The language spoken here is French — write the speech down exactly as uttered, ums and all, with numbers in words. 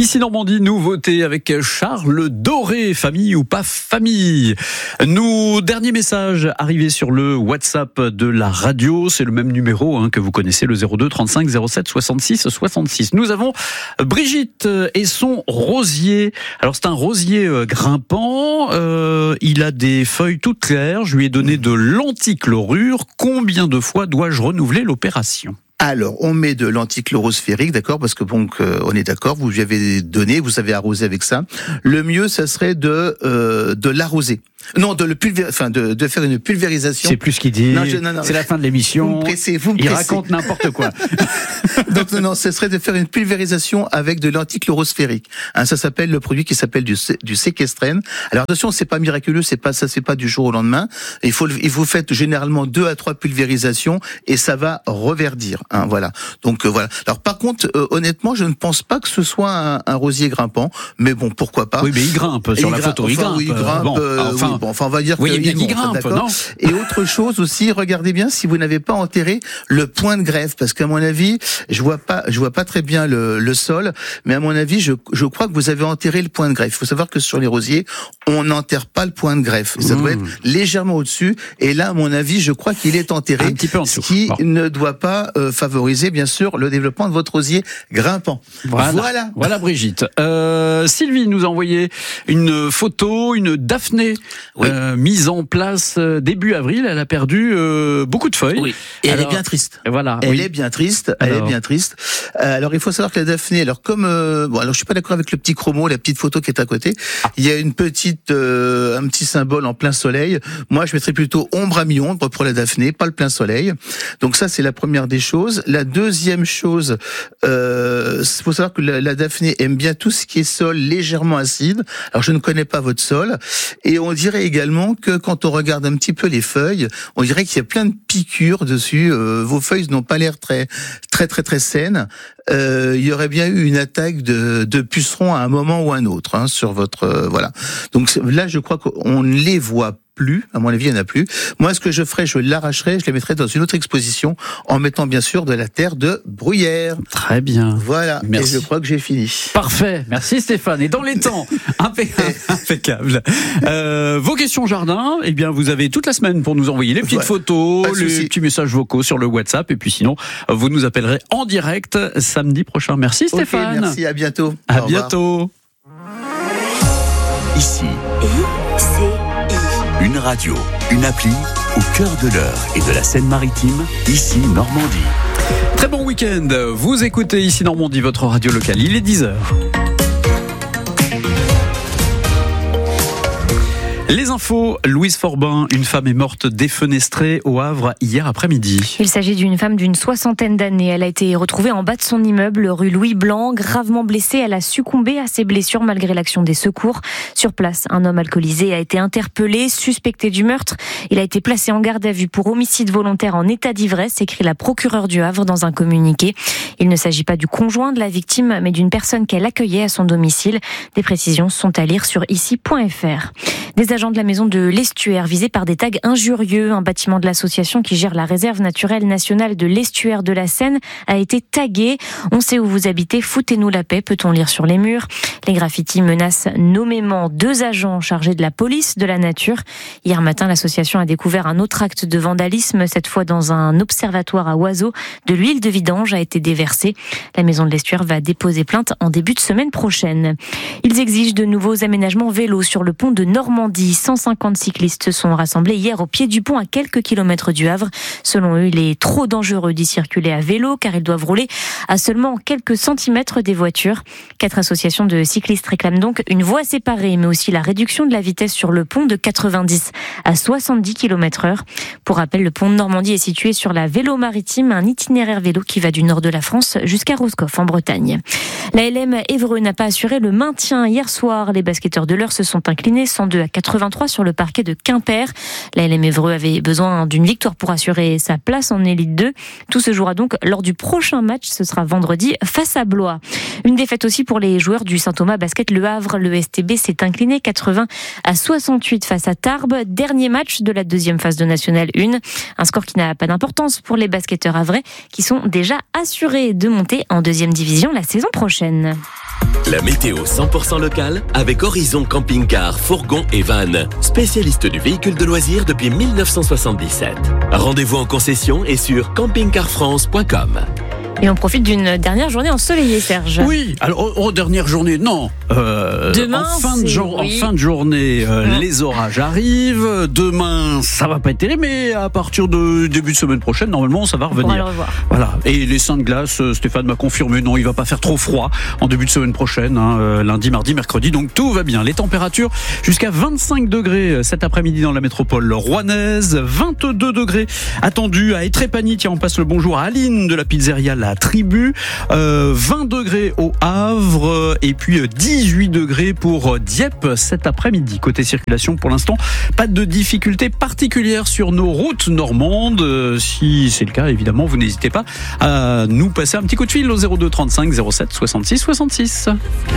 Ici Normandie, nouveauté avec Charles Doré, famille ou pas famille. Nous, dernier message arrivé sur le WhatsApp de la radio, c'est le même numéro hein, que vous connaissez, le zéro deux trente-cinq zéro sept soixante-six soixante-six. Nous avons Brigitte et son rosier. Alors c'est un rosier grimpant, euh, il a des feuilles toutes claires, je lui ai donné de l'antichlorure. Combien de fois dois-je renouveler l'opération ? Alors, on met de l'antichlorure sphérique, d'accord, parce que bon, euh, on est d'accord, vous lui avez donné, vous avez arrosé avec ça. Le mieux, ça serait de euh, de l'arroser. Non, de le pulvér... enfin de, de faire une pulvérisation. C'est plus ce qu'il dit. Non, je, non, non, c'est la fin de l'émission. Vous me pressez, vous me Il pressez. raconte n'importe quoi. Donc non, non, ce serait de faire une pulvérisation avec de l'antichlorure sphérique. Hein, ça s'appelle le produit qui s'appelle du du séquestrène. Alors attention, c'est pas miraculeux, c'est pas ça, c'est pas du jour au lendemain. Il faut, il vous faites généralement deux à trois pulvérisations et ça va reverdir. Hein, voilà. Donc euh, voilà. Alors par contre, euh, honnêtement, je ne pense pas que ce soit un, un rosier grimpant, mais bon, pourquoi pas. Oui, mais il grimpe sur il la grimpe, photo. Il enfin, grimpe. Oui, il grimpe. Bon, euh, enfin, oui, bon, enfin, on va dire oui, que il bien il qu'il monte, grimpe, non ? Et autre chose aussi, regardez bien si vous n'avez pas enterré le point de greffe, parce qu'à mon avis, je vois pas, je vois pas très bien le, le sol, mais à mon avis, je, je crois que vous avez enterré le point de greffe. Il faut savoir que sur les rosiers, on n'enterre pas le point de greffe. Ça mmh. doit être légèrement au-dessus. Et là, à mon avis, je crois qu'il est enterré. Un petit peu en dessous. Ce qui bon. ne doit pas euh, favoriser, bien sûr, le développement de votre rosier grimpant. Voilà. Voilà, voilà Brigitte. Euh, Sylvie nous a envoyé une photo, une daphné oui. euh, mise en place début avril. Elle a perdu euh, beaucoup de feuilles. Oui. Et alors, elle est bien triste. Voilà. Elle oui. est bien triste. Elle alors. est bien triste. Euh, alors il faut savoir que la daphné, alors comme euh, bon, alors je suis pas d'accord avec le petit chromo, la petite photo qui est à côté. Ah. Il y a une petite, euh, un petit symbole en plein soleil. Moi, je mettrais plutôt ombre à mi-ombre pour la daphné, pas le plein soleil. Donc ça, c'est la première des choses. La deuxième chose, euh, faut savoir que la, la daphné aime bien tout ce qui est sol légèrement acide. Alors je ne connais pas votre sol, et on dirait également que quand on regarde un petit peu les feuilles, on dirait qu'il y a plein de piqûres dessus. Euh, vos feuilles n'ont pas l'air très, très, très, très saines. Euh, il y aurait bien eu une attaque de, de pucerons à un moment ou un autre hein, sur votre euh, voilà. Donc là, je crois qu'on ne les voit plus, à mon avis, il n'y en a plus. Moi, ce que je ferais, je l'arracherais, je les mettrais dans une autre exposition en mettant bien sûr de la terre de bruyère. Très bien. Voilà. Merci. Et je crois que j'ai fini. Parfait. Merci Stéphane. Et dans les temps, impeccable. impeccable. Euh, vos questions jardin, eh bien, vous avez toute la semaine pour nous envoyer les petites ouais. photos, les souci. petits messages vocaux sur le WhatsApp. Et puis sinon, vous nous appellerez en direct samedi prochain. Merci Stéphane. Okay, merci. À bientôt. À bientôt. Ici. I, c'est Une radio, une appli au cœur de l'Eure et de la Seine-Maritime, ici Normandie. Très bon week-end, vous écoutez ici Normandie, votre radio locale, il est dix heures. Les infos, Louise Forbin, une femme est morte défenestrée au Havre hier après-midi. Il s'agit d'une femme d'une soixantaine d'années. Elle a été retrouvée en bas de son immeuble, rue Louis Blanc, gravement blessée. Elle a succombé à ses blessures malgré l'action des secours. Sur place, un homme alcoolisé a été interpellé, suspecté du meurtre. Il a été placé en garde à vue pour homicide volontaire en état d'ivresse, écrit la procureure du Havre dans un communiqué. Il ne s'agit pas du conjoint de la victime, mais d'une personne qu'elle accueillait à son domicile. Des précisions sont à lire sur ici point f r. Des agents de la maison de l'Estuaire visés par des tags injurieux. Un bâtiment de l'association qui gère la réserve naturelle nationale de l'Estuaire de la Seine a été tagué. On sait où vous habitez, foutez-nous la paix, peut-on lire sur les murs. Les graffitis menacent nommément deux agents chargés de la police de la nature. Hier matin, l'association a découvert un autre acte de vandalisme, cette fois dans un observatoire à oiseaux. De l'huile de vidange a été déversée. La maison de l'Estuaire va déposer plainte en début de semaine prochaine. Ils exigent de nouveaux aménagements vélos sur le pont de Normandie. cent cinquante cyclistes se sont rassemblés hier au pied du pont à quelques kilomètres du Havre. Selon eux, il est trop dangereux d'y circuler à vélo car ils doivent rouler à seulement quelques centimètres des voitures. Quatre associations de cyclistes réclament donc une voie séparée, mais aussi la réduction de la vitesse sur le pont de quatre-vingt-dix à soixante-dix kilomètres heure. Pour rappel, le pont de Normandie est situé sur la Vélo Maritime, un itinéraire vélo qui va du nord de la France jusqu'à Roscoff en Bretagne. La L M Évreux n'a pas assuré le maintien hier soir. Les basketteurs de l'Eure se sont inclinés cent deux à quatre-vingt-trois sur le parquet de Quimper. La L M Évreux avait besoin d'une victoire pour assurer sa place en Élite deux. Tout se jouera donc lors du prochain match. Ce sera vendredi face à Blois. Une défaite aussi pour les joueurs du Saint-Thomas Basket Le Havre. Le S T B s'est incliné quatre-vingts à soixante-huit face à Tarbes. Dernier match de la deuxième phase de National un. Un score qui n'a pas d'importance pour les basketteurs havrais qui sont déjà assurés de monter en deuxième division la saison prochaine. La météo cent pour cent locale avec Horizon Camping-Car, Fourgon et Van. Spécialiste du véhicule de loisirs depuis mille neuf cent soixante-dix-sept. Rendez-vous en concession et sur camping car france point com. Et on profite d'une dernière journée ensoleillée, Serge. Oui, alors, oh, oh, dernière journée, non. Euh, Demain, en, fin de jour, oui. en fin de journée, euh, ouais. les orages arrivent. Demain, ça va pas être terrible, mais à partir de début de semaine prochaine, normalement, ça va revenir. On va le revoir. Voilà. Et les seins de glace, Stéphane m'a confirmé, non, il va pas faire trop froid en début de semaine prochaine, hein, euh, lundi, mardi, mercredi, donc tout va bien. Les températures jusqu'à vingt-cinq degrés cet après-midi dans la métropole rouennaise, vingt-deux degrés attendus à Étrépagny. Tiens, on passe le bonjour à Aline de la pizzeria La Tribu. Euh, vingt degrés au Havre et puis dix-huit degrés pour Dieppe cet après-midi. Côté circulation, pour l'instant, pas de difficultés particulières sur nos routes normandes. Euh, si c'est le cas, évidemment, vous n'hésitez pas à nous passer un petit coup de fil au zéro deux trente-cinq zéro sept soixante-six soixante-six.